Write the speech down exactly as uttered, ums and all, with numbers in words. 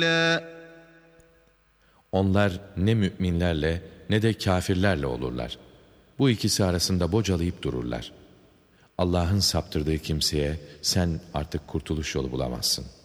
Onlar ne müminlerle ne de kâfirlerle olurlar. Bu ikisi arasında bocalayıp dururlar. Allah'ın saptırdığı kimseye sen artık kurtuluş yolu bulamazsın.